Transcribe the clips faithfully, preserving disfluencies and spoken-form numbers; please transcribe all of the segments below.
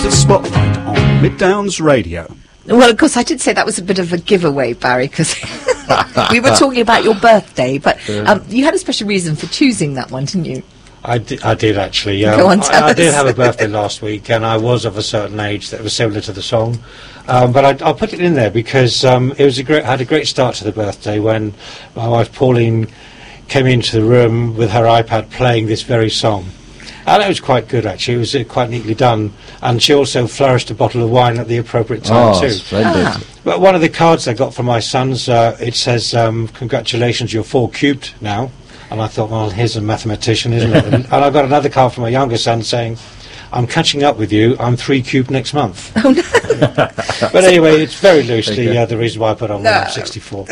The Spotlight on Mid-Downs Radio. Well, of course, I did say that was a bit of a giveaway, Barry, because we were talking about your birthday, but um, you had a special reason for choosing that one, didn't you? I did, I did actually. Um, Go on, tell I, I us. did have a birthday last week, and I was of a certain age that was similar to the song. Um, but I, I'll put it in there because um, it was a great. Had a great start to the birthday when my wife Pauline came into the room with her iPad playing this very song. And it was quite good, actually. It was uh, quite neatly done. And she also flourished a bottle of wine at the appropriate time, oh, too. Splendid. Ah. But one of the cards I got from my sons, uh, it says, um, congratulations, you're four cubed now. And I thought, well, here's a mathematician, isn't it? And I got another card from my younger son saying, I'm catching up with you, I'm three cubed next month. Oh, no. But anyway, it's very loosely Okay. uh, the reason why I put on No. when I'm sixty-four.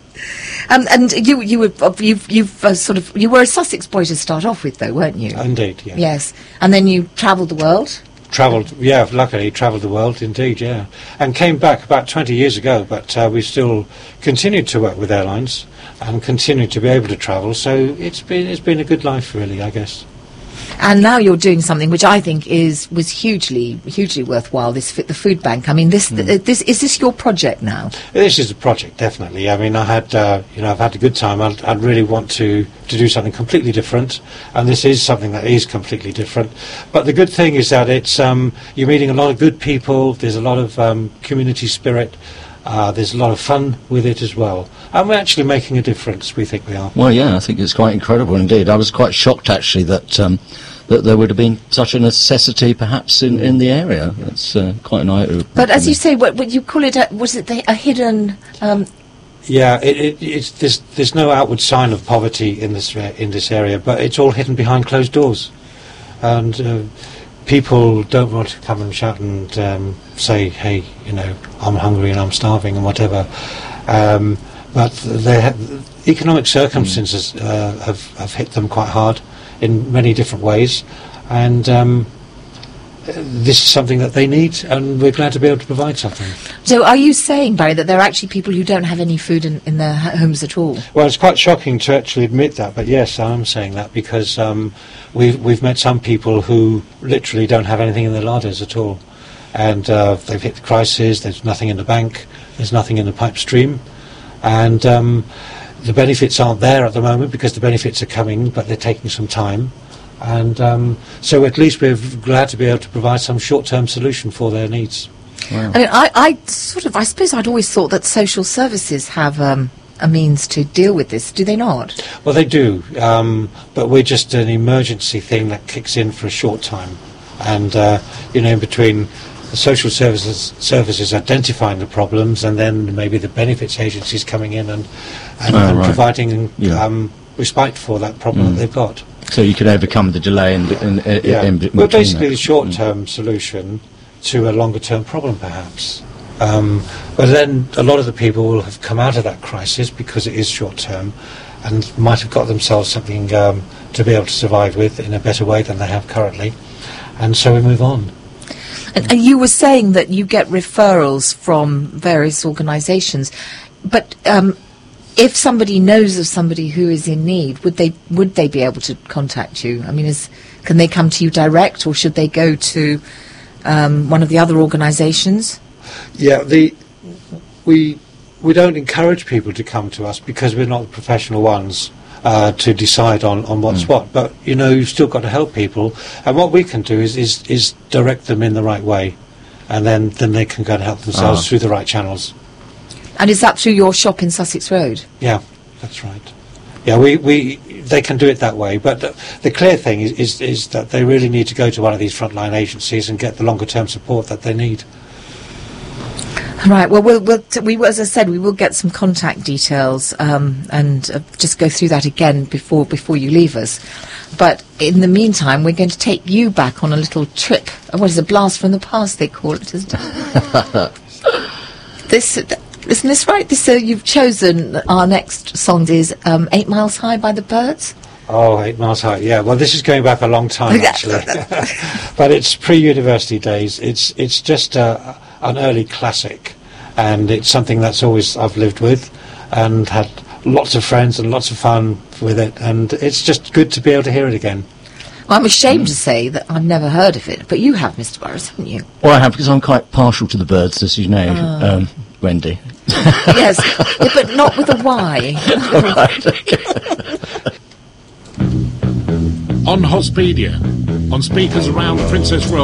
Um, and you, you were, uh, you've, you've uh, sort of, you were a Sussex boy to start off with, though, weren't you? Indeed, yeah. Yes. And then you travelled the world. Travelled, yeah, luckily travelled the world, indeed, yeah. And came back about twenty years ago, but uh, we still continued to work with airlines and continued to be able to travel, so it's been it's been a good life, really, I guess. And now you're doing something which I think is was hugely, hugely worthwhile. This fi- the food bank. I mean, this, th- this is this your project now? This is a project, definitely. I mean, I had, uh, you know, I've had a good time. I'd, I'd really want to, to do something completely different, and this is something that is completely different. But the good thing is that it's um, you're meeting a lot of good people. There's a lot of um, community spirit. Uh, there's a lot of fun with it as well, and we're actually making a difference. We think we are. Well, yeah, I think it's quite incredible indeed. I was quite shocked, actually, that um, that there would have been such a necessity, perhaps, in, in the area. It's uh, quite an eye. But as you say, what, what you call it? A, was it the, a hidden? Um, Yeah, it, it, it's, there's, there's no outward sign of poverty in this uh, in this area, but it's all hidden behind closed doors, and uh, people don't want to come and shout and um, say, "Hey, you know, I'm hungry and I'm starving and whatever." Um, but they have, economic circumstances uh, have have hit them quite hard in many different ways, and um, this is something that they need, and we're glad to be able to provide something. so, are you saying, Barry, that there are actually people who don't have any food in, in their ha- homes at all? Well, it's quite shocking to actually admit that, but yes, I am saying that because um, we've we've met some people who literally don't have anything in their larders at all, and uh, they've hit the crisis. There's nothing in the bank. There's nothing in the pipe stream, and um, the benefits aren't there at the moment because the benefits are coming, but they're taking some time. And um, so at least we're glad to be able to provide some short-term solution for their needs. Wow. I mean, I, I sort of, I suppose I'd always thought that social services have um, a means to deal with this. Do they not? Well, they do, um, but we're just an emergency thing that kicks in for a short time. And, uh, you know, in between the social services services identifying the problems and then maybe the benefits agencies coming in and, and, Oh, and right. providing Yeah. um, respite for that problem Mm. that they've got. So you can overcome the delay in, in, in, Yeah. in We're between basically that. the short-term solution to a longer-term problem, perhaps. Um, but then a lot of the people will have come out of that crisis because it is short-term and might have got themselves something um, to be able to survive with in a better way than they have currently. And so we move on. And, and you were saying that you get referrals from various organisations, but um, if somebody knows of somebody who is in need, would they would they be able to contact you? I mean, is, can they come to you direct, or should they go to um, one of the other organisations? Yeah, the we we don't encourage people to come to us because we're not the professional ones uh, to decide on, on what's Mm. what. But you know, you've still got to help people, and what we can do is is, is direct them in the right way, and then, then they can go and help themselves Ah. through the right channels. And is that through your shop in Sussex Road? Yeah, that's right. Yeah, we, we they can do it that way, but the, the clear thing is, is is that they really need to go to one of these frontline agencies and get the longer term support that they need. Right. Well, we'll, we'll t- we, as I said, we will get some contact details um, and uh, just go through that again before before you leave us. But in the meantime, we're going to take you back on a little trip. Uh, What is a blast from the past? They call it, isn't it? this, uh, isn't this right? This uh, you've chosen. Our next song is um, "Eight Miles High" by the Byrds. Oh, Eight Miles High. Yeah. Well, this is going back a long time actually, but it's pre-university days. It's it's just a, an early classic, and it's something that's always I've lived with, and had lots of friends and lots of fun with it, and it's just good to be able to hear it again. I'm ashamed to say that I've never heard of it, but you have, Mister Burrows, haven't you? Well, I have, because I'm quite partial to the birds, as you know, um, Wendy. Yes, yeah, but not with a Y. Right, okay. On Hospedia, on speakers around Princess Royal